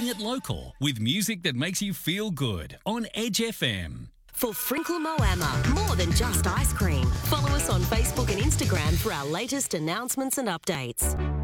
keeping it local with music that makes you feel good on Edge FM. For Frinkle Moama, more than just ice cream. Follow us on Facebook and Instagram for our latest announcements and updates.